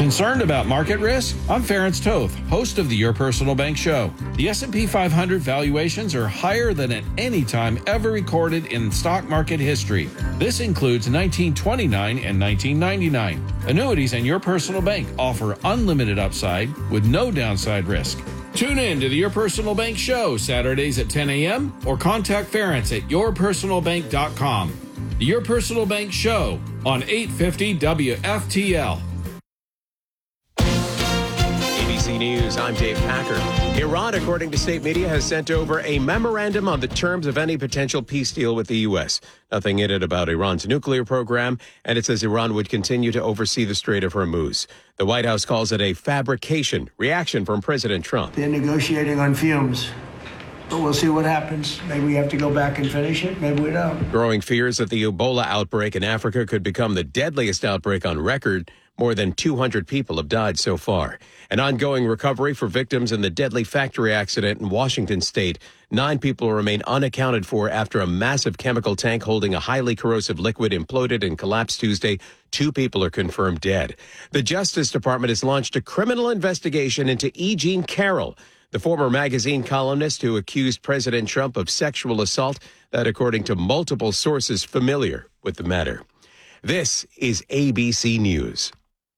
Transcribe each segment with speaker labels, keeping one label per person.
Speaker 1: Concerned about market risk? I'm Ferenc Toth, host of the Your Personal Bank Show. The S&P 500 valuations are higher than at any time ever recorded in stock market history. This includes 1929 and 1999. Annuities and Your Personal Bank offer unlimited upside with no downside risk. Tune in to the Your Personal Bank Show Saturdays at 10 a.m. or contact Ferenc at yourpersonalbank.com. The Your Personal Bank Show on 850 WFTL.
Speaker 2: ABC News, I'm Dave Packer. Iran, according to state media, has sent over a memorandum on the terms of any potential peace deal with the U.S. Nothing in it about Iran's nuclear program, and it says Iran would continue to oversee the Strait of Hormuz. The White House calls it a fabrication reaction from President Trump.
Speaker 3: They're negotiating on fumes. But we'll see what happens. Maybe we have to go back and finish it. Maybe we don't.
Speaker 2: Growing fears that the Ebola outbreak in Africa could become the deadliest outbreak on record. More than 200 people have died so far. An ongoing recovery for victims in the deadly factory accident in Washington state. 9 people remain unaccounted for after a massive chemical tank holding a highly corrosive liquid imploded and collapsed Tuesday. 2 people are confirmed dead. The Justice Department has launched a criminal investigation into E. Jean Carroll, the former magazine columnist who accused President Trump of sexual assault, that according to multiple sources familiar with the matter. This is ABC News.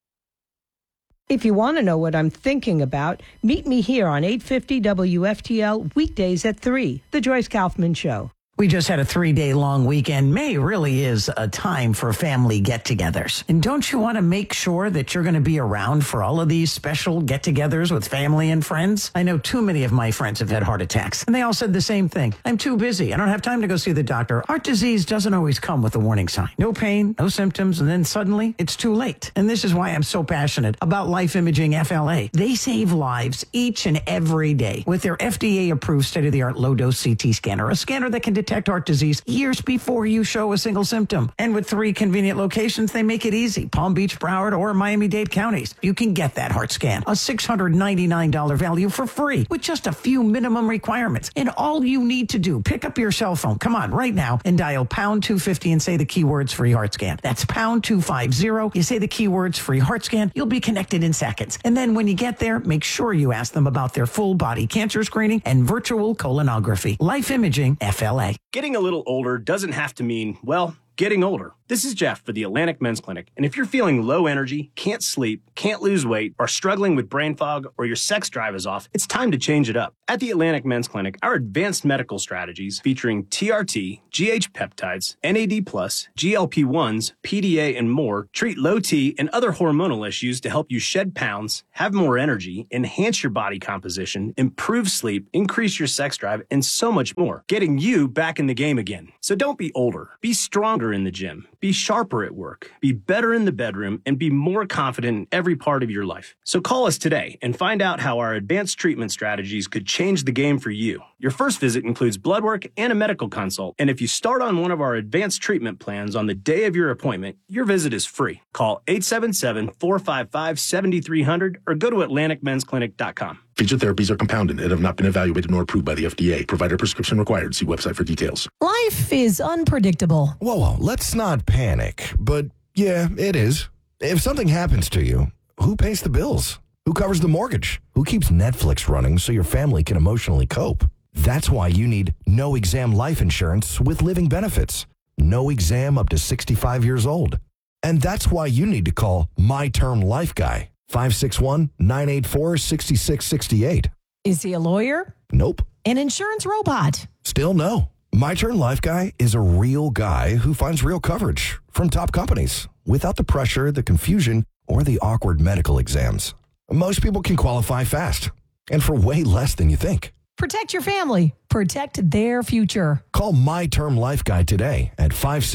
Speaker 4: If you want to know what I'm thinking about, meet me here on 850 WFTL weekdays at 3, The Joyce Kaufman Show.
Speaker 5: We just had a 3-day long weekend. May really is a time for family get-togethers. And don't you want to make sure that you're going to be around for all of these special get-togethers with family and friends? I know too many of my friends have had heart attacks, and they all said the same thing. I'm too busy. I don't have time to go see the doctor. Heart disease doesn't always come with a warning sign. No pain, no symptoms, and then suddenly it's too late. And this is why I'm so passionate about Life Imaging FLA. They save lives each and every day with their FDA-approved state-of-the-art low-dose CT scanner, a scanner that can detect heart disease years before you show a single symptom. And with 3 convenient locations, they make it easy. Palm Beach, Broward, or Miami-Dade counties. You can get that heart scan, a $699 value for free with just a few minimum requirements. And all you need to do, pick up your cell phone, come on, right now, and dial pound 250 and say the keywords free heart scan. That's pound 250. You say the keywords free heart scan, you'll be connected in seconds. And then when you get there, make sure you ask them about their full body cancer screening and virtual colonography. Life Imaging FLA.
Speaker 6: Getting a little older doesn't have to mean, well, getting older. This is Jeff for the Atlantic Men's Clinic, and if you're feeling low energy, can't sleep, can't lose weight, are struggling with brain fog, or your sex drive is off, it's time to change it up. At the Atlantic Men's Clinic, our advanced medical strategies featuring TRT, GH peptides, NAD+, GLP-1s, PDA, and more treat low T and other hormonal issues to help you shed pounds, have more energy, enhance your body composition, improve sleep, increase your sex drive, and so much more, getting you back in the game again. So don't be older. Be stronger in the gym. Be sharper at work, be better in the bedroom, and be more confident in every part of your life. So call us today and find out how our advanced treatment strategies could change the game for you. Your first visit includes blood work and a medical consult. And if you start on one of our advanced treatment plans on the day of your appointment, your visit is free. Call 877-455-7300 or go to AtlanticMen'sClinic.com.
Speaker 7: Featured therapies are compounded and have not been evaluated nor approved by the FDA. Provider prescription required. See website for details.
Speaker 8: Life is unpredictable.
Speaker 9: Whoa, let's not panic. But yeah, it is. If something happens to you, who pays the bills? Who covers the mortgage? Who keeps Netflix running so your family can emotionally cope? That's why you need No Exam Life Insurance with living benefits. No exam up to 65 years old. And that's why you need to call My Term Life Guy. 561-984-6668.
Speaker 8: Is he a lawyer?
Speaker 9: Nope.
Speaker 8: An insurance robot?
Speaker 9: Still no. My Term Life Guy is a real guy who finds real coverage from top companies without the pressure, the confusion, or the awkward medical exams. Most people can qualify fast and for way less than you think.
Speaker 8: Protect your family. Protect their future.
Speaker 9: Call My Term Life Guy today at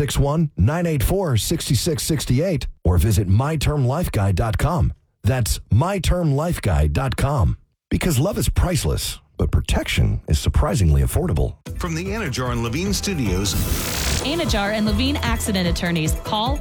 Speaker 9: 561-984-6668 or visit mytermlifeguy.com. That's mytermlifeguy.com. Because love is priceless, but protection is surprisingly affordable.
Speaker 10: From the Anajar and Levine Studios.
Speaker 11: Anajar and Levine Accident Attorneys. Call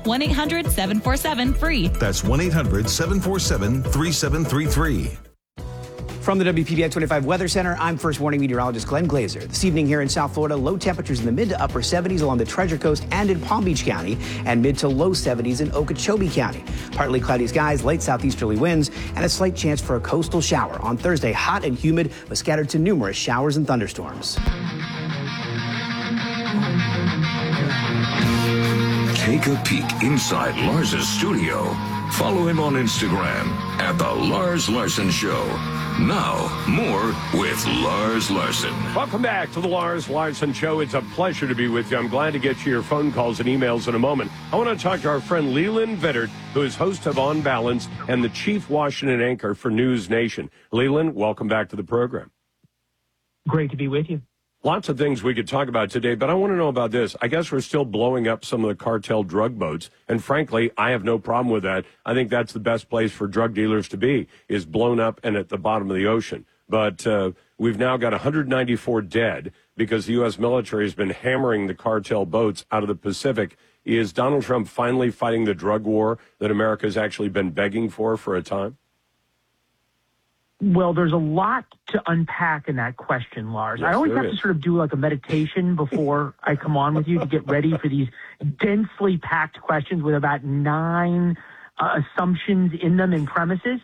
Speaker 11: 1-800-747-FREE.
Speaker 10: That's 1-800-747-3733.
Speaker 12: From the WPBI 25 Weather Center, I'm First Warning Meteorologist Glenn Glazer. This evening here in South Florida, low temperatures in the mid to upper 70s along the Treasure Coast and in Palm Beach County, and mid to low 70s in Okeechobee County. Partly cloudy skies, light southeasterly winds, and a slight chance for a coastal shower. On Thursday, hot and humid, with scattered to numerous showers and thunderstorms.
Speaker 13: Take a peek inside Lars's studio. Follow him on Instagram at The Lars Larson Show. Now, more with Lars Larson.
Speaker 14: Welcome back to the Lars Larson Show. It's a pleasure to be with you. I'm glad to get to your phone calls and emails in a moment. I want to talk to our friend Leland Vittert, who is host of On Balance and the chief Washington anchor for News Nation. Leland, welcome back to the program.
Speaker 15: Great to be with you.
Speaker 14: Lots of things we could talk about today, but I want to know about this. I guess we're still blowing up some of the cartel drug boats, and frankly, I have no problem with that. I think that's the best place for drug dealers to be, is blown up and at the bottom of the ocean. But we've now got 194 dead because the U.S. military has been hammering the cartel boats out of the Pacific. Is Donald Trump finally fighting the drug war that America has actually been begging for a time?
Speaker 15: Well, there's a lot to unpack in that question, Lars.
Speaker 14: Yes,
Speaker 15: I always have to sort of do like a meditation before I come on with you to get ready for these densely packed questions with about 9 assumptions in them and premises.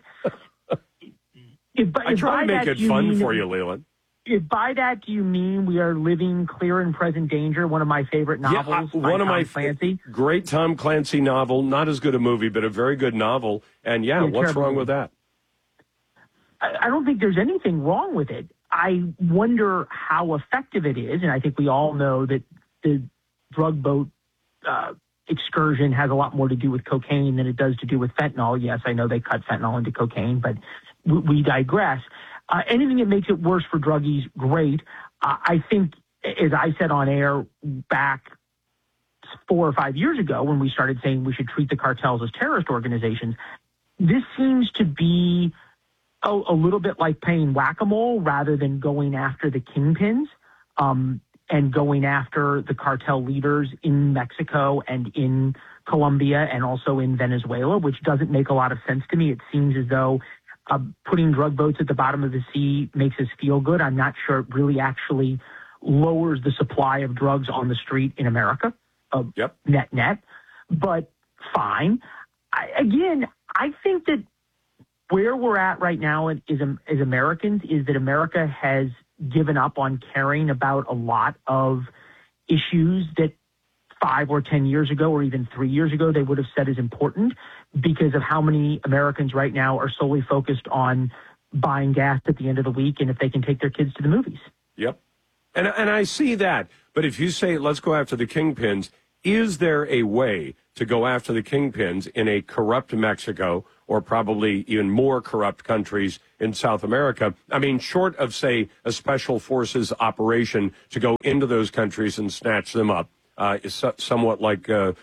Speaker 14: I try to make it fun for you, Leland.
Speaker 15: If by that do you mean we are living Clear and Present Danger, one of my favorite novels,
Speaker 14: one of my
Speaker 15: Clancy?
Speaker 14: Great Tom Clancy novel, not as good a movie, but a very good novel. And what's wrong with that?
Speaker 15: I don't think there's anything wrong with it. I wonder how effective it is, and I think we all know that the drug boat excursion has a lot more to do with cocaine than it does to do with fentanyl. Yes, I know they cut fentanyl into cocaine, but we digress. Anything that makes it worse for druggies, great. I think, as I said on air back 4 or 5 years ago when we started saying we should treat the cartels as terrorist organizations, this seems to be a little bit like playing whack-a-mole rather than going after the kingpins and going after the cartel leaders in Mexico and in Colombia and also in Venezuela, which doesn't make a lot of sense to me. It seems as though putting drug boats at the bottom of the sea makes us feel good. I'm not sure it really actually lowers the supply of drugs on the street in America, net, but fine. I think that where we're at right now as Americans is that America has given up on caring about a lot of issues that 5 or 10 years ago or even 3 years ago they would have said is important because of how many Americans right now are solely focused on buying gas at the end of the week and if they can take their kids to the movies.
Speaker 14: Yep. And I see that. But if you say, let's go after the kingpins, is there a way to go after the kingpins in a corrupt Mexico or probably even more corrupt countries in South America? I mean, short of, say, a special forces operation to go into those countries and snatch them up, is somewhat like the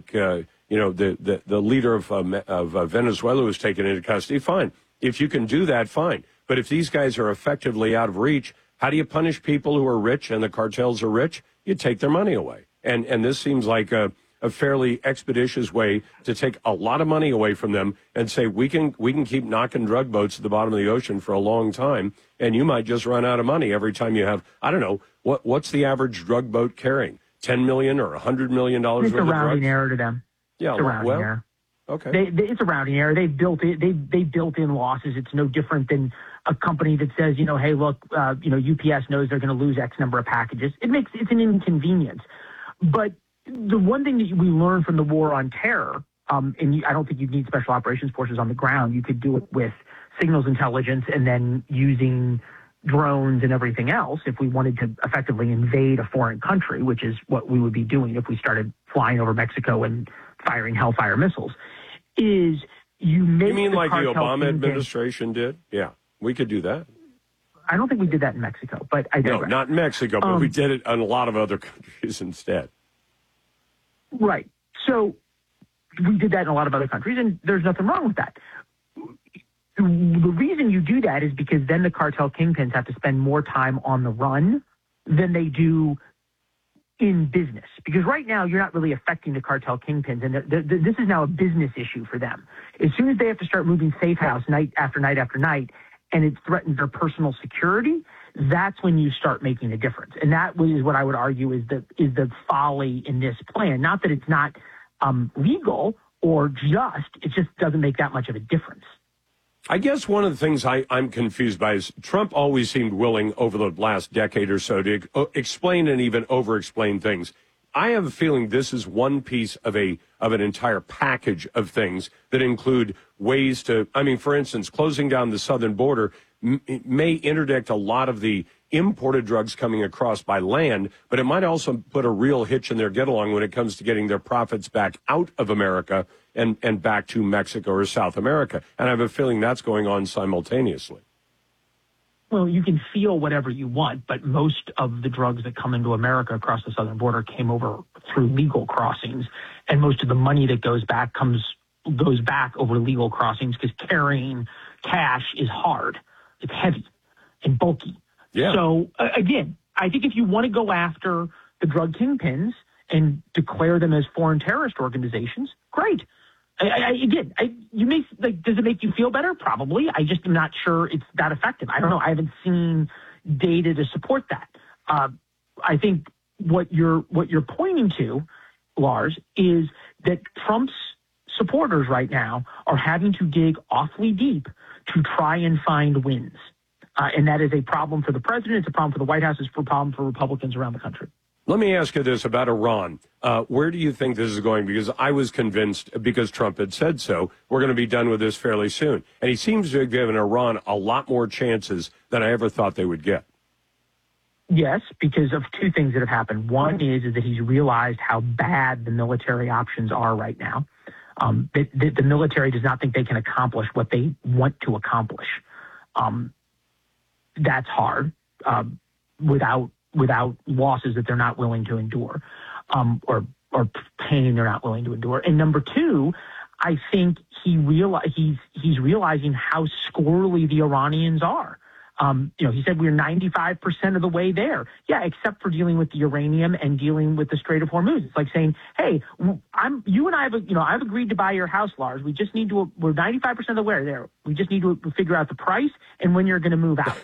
Speaker 14: leader of Venezuela was taken into custody. Fine. If you can do that, fine. But if these guys are effectively out of reach, how do you punish people who are rich and the cartels are rich? You take their money away. And this seems like a fairly expeditious way to take a lot of money away from them and say, we can keep knocking drug boats at the bottom of the ocean for a long time, and you might just run out of money every time you have, I don't know, what's the average drug boat carrying? $10 million or $100 million worth of drugs?
Speaker 15: It's a rounding error to them.
Speaker 14: Yeah,
Speaker 15: it's a rounding error.
Speaker 14: Okay.
Speaker 15: It's a rounding error. They've built in losses. It's no different than a company that says, hey, look, UPS knows they're going to lose X number of packages. It's an inconvenience. But the one thing that we learned from the war on terror, and I don't think you'd need special operations forces on the ground. You could do it with signals intelligence and then using drones and everything else if we wanted to effectively invade a foreign country, which is what we would be doing if we started flying over Mexico and firing Hellfire missiles, is you mean
Speaker 14: like the Obama administration did? Yeah, we could do that.
Speaker 15: I don't think we did that in Mexico, but I digress.
Speaker 14: No, not in Mexico, but we did it in a lot of other countries instead.
Speaker 15: Right. So we did that in a lot of other countries, and there's nothing wrong with that. The reason you do that is because then the cartel kingpins have to spend more time on the run than they do in business. Because right now you're not really affecting the cartel kingpins, and this is now a business issue for them. As soon as they have to start moving safe house night after night after night, and it threatens their personal security, that's when you start making a difference. And that is what I would argue is the folly in this plan. Not that it's not legal or just, it just doesn't make that much of a difference.
Speaker 14: I guess one of the things I'm confused by is Trump always seemed willing over the last decade or so to explain and even over-explain things. I have a feeling this is one piece of an entire package of things that include ways to, for instance, closing down the southern border may interdict a lot of the imported drugs coming across by land, but it might also put a real hitch in their get-along when it comes to getting their profits back out of America and back to Mexico or South America. And I have a feeling that's going on simultaneously.
Speaker 15: Well, you can feel whatever you want, but most of the drugs that come into America across the southern border came over through legal crossings, and most of the money that goes back over legal crossings because carrying cash is hard. It's heavy and bulky.
Speaker 14: Yeah.
Speaker 15: So, again, I think if you want to go after the drug kingpins and declare them as foreign terrorist organizations, great. Does it make you feel better? Probably. I just am not sure it's that effective. I don't know. I haven't seen data to support that. I think what you're pointing to, Lars, is that Trump's supporters right now are having to dig awfully deep to try and find wins. And that is a problem for the president. It's a problem for the White House. It's a problem for Republicans around the country.
Speaker 14: Let me ask you this about Iran. Where do you think this is going? Because I was convinced, because Trump had said so, we're going to be done with this fairly soon. And he seems to have given Iran a lot more chances than I ever thought they would get.
Speaker 15: Yes, because of two things that have happened. One is that he's realized how bad the military options are right now. The military does not think they can accomplish what they want to accomplish. That's hard without losses that they're not willing to endure, or pain they're not willing to endure. And number two, I think he's realizing how squirrely the Iranians are. He said we're 95% of the way there. Yeah, except for dealing with the uranium and dealing with the Strait of Hormuz. It's like saying, hey, I've agreed to buy your house, Lars. We're 95% of the way there. We just need to figure out the price and when you're going to move out.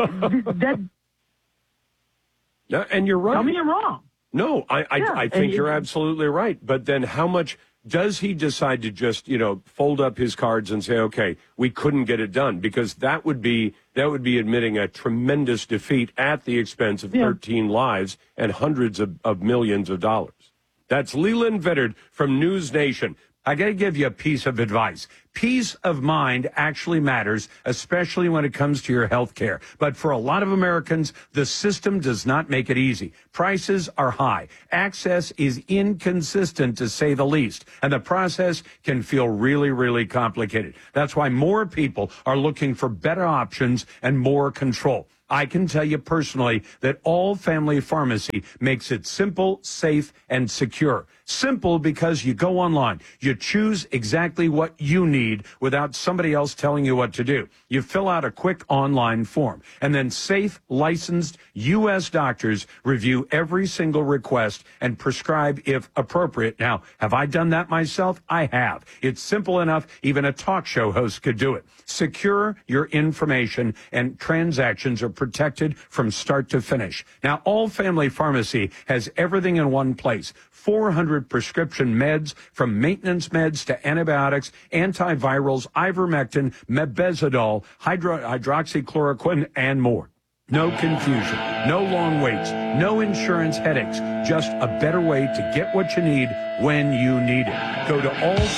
Speaker 14: No, and you're right.
Speaker 15: Tell me I'm wrong.
Speaker 14: No, I think you're absolutely right. But then how much does he decide to just, fold up his cards and say, okay, we couldn't get it done? Because that would be admitting a tremendous defeat at the expense of 13 lives and hundreds of millions of dollars. That's Leland Vittert from News Nation. I got to give you a piece of advice. Peace of mind actually matters, especially when it comes to your health care. But for a lot of Americans, the system does not make it easy. Prices are high. Access is inconsistent, to say the least. And the process can feel really, really complicated. That's why more people are looking for better options and more control. I can tell you personally that All Family Pharmacy makes it simple, safe, and secure. Simple because you go online. You choose exactly what you need without somebody else telling you what to do. You fill out a quick online form. And then safe, licensed U.S. doctors review every single request and prescribe if appropriate. Now, have I done that myself? I have. It's simple enough. Even a talk show host could do it. Secure your information, and transactions are protected from start to finish. Now, All Family Pharmacy has everything in one place. 400 prescription meds, from maintenance meds to antibiotics, antivirals, ivermectin, mebendazole, hydroxychloroquine, and more. No confusion, no long waits, no insurance headaches, just a better way to get what you need when you need it. Go to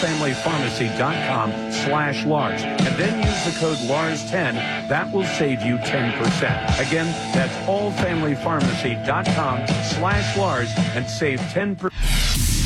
Speaker 14: allfamilypharmacy.com/Lars and then use the code LARS10. That will save you 10%. Again, that's allfamilypharmacy.com/Lars and save 10%.